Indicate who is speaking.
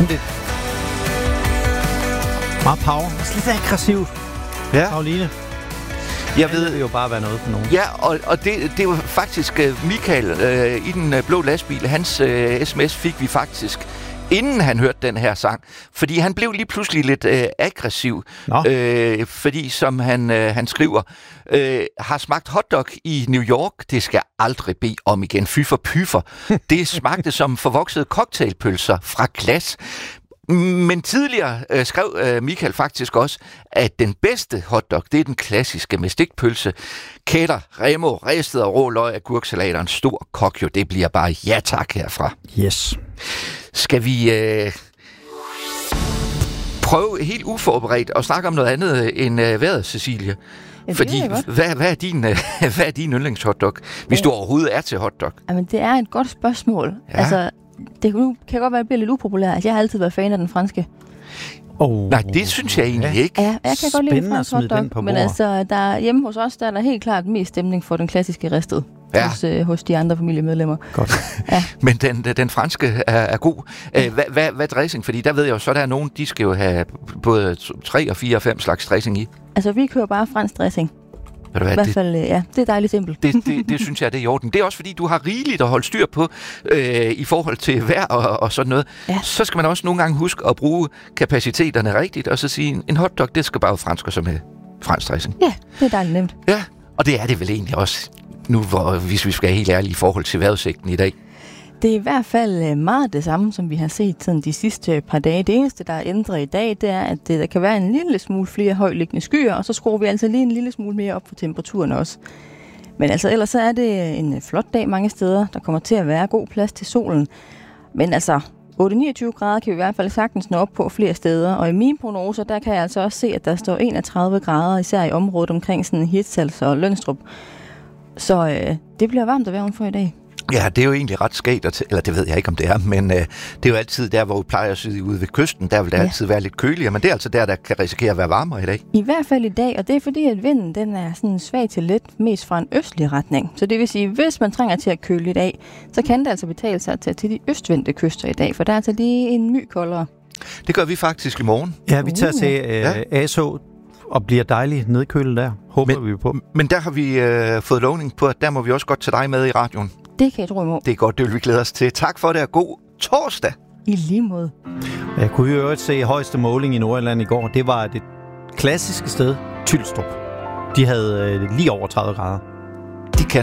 Speaker 1: sådan lidt meget power. Lidt aggressivt.
Speaker 2: Ja.
Speaker 1: Karoline.
Speaker 2: Jeg ved
Speaker 1: det jo bare være noget for nogen.
Speaker 2: Ja, og det var faktisk Michael i den blå lastbil. Hans sms fik vi faktisk, inden han hørte den her sang. Fordi han blev lige pludselig lidt aggressiv. Fordi, som han skriver, har smagt hotdog i New York. Det skal aldrig bede om igen. Fy for pyfer. Det smagte som forvoksede cocktailpølser fra glas. Men tidligere skrev Michael faktisk også, at den bedste hotdog, det er den klassiske med stikpølse, kætter, remo, ristet og rå løg, agurksalat og en stor kokjo. Det bliver bare ja tak herfra.
Speaker 1: Yes.
Speaker 2: Skal vi prøve helt uforberedt at snakke om noget andet end vejret, Cecilie?
Speaker 3: Ja,
Speaker 2: fordi, hvad er din yndlingshotdog, hvis du overhovedet er til hotdog?
Speaker 3: Jamen, det er et godt spørgsmål. Ja. Altså, det kan godt være, at det bliver lidt upopulært. Altså, jeg har altid været fan af den franske.
Speaker 2: Nej, det synes jeg egentlig ikke.
Speaker 3: Ja, jeg kan godt lide den franske hotdog, men altså, der, hjemme hos os, der er der helt klart mest stemning for den klassiske ristet. Hos de andre familiemedlemmer.
Speaker 1: Godt.
Speaker 3: Ja.
Speaker 2: Men den franske er god. Hvad dressing? Fordi der ved jeg jo, så der er nogen, de skal jo have både 3 og 4 og 5 slags dressing i.
Speaker 3: Altså, vi kører bare fransk dressing.
Speaker 2: I
Speaker 3: hvert fald, ja, det er dejligt simpelt.
Speaker 2: Det synes jeg, det er i orden. Det er også fordi, du har rigeligt at holde styr på i forhold til vejr og sådan noget. Ja. Så skal man også nogle gange huske at bruge kapaciteterne rigtigt, og så sige, en hotdog, det skal bare være fransk og så med fransk dressing.
Speaker 3: Ja, det er dejligt nemt.
Speaker 2: Ja, og det er det vel egentlig også nu, hvis vi skal være helt ærlige i forhold til vejrudsigten i dag.
Speaker 3: Det er i hvert fald meget det samme, som vi har set sådan de sidste par dage. Det eneste, der er ændret i dag, det er, at der kan være en lille smule flere højtliggende skyer, og så skruer vi altså lige en lille smule mere op for temperaturen også. Men altså ellers så er det en flot dag mange steder. Der kommer til at være god plads til solen. Men altså 8-29 grader kan vi i hvert fald sagtens nå op på flere steder. Og i mine prognoser, der kan jeg altså også se, at der står 31 grader, især i området omkring sådan Hirtshals og Lønstrup. Så det bliver varmt at være udenfor i dag.
Speaker 2: Ja, det er jo egentlig ret skægt, eller det ved jeg ikke, om det er, men det er jo altid der, hvor vi plejer at sidde ude ved kysten, der vil det altid være lidt køligere, men det er altså der kan risikere at være varmere i dag.
Speaker 3: I hvert fald i dag, og det er fordi, at vinden den er sådan svag til let, mest fra en østlig retning. Så det vil sige, hvis man trænger til at køle lidt af, så kan det altså betale sig til de østvendte kyster i dag, for der er altså lige en my koldere.
Speaker 2: Det gør vi faktisk i morgen.
Speaker 1: Ja, vi tager til ASO og bliver dejligt nedkølet der, håber vi på.
Speaker 2: Men der har vi fået lovning på, at der må vi også godt tage dig med i radioen.
Speaker 3: Det kan jeg tro imod.
Speaker 2: Det er godt, det vil vi glæde os til. Tak for det, og god torsdag.
Speaker 3: I lige måde.
Speaker 1: Jeg kunne jo øvrigt se højeste måling i Nordjylland i går. Det var det klassiske sted, Tylstrup. De havde lige over 30 grader.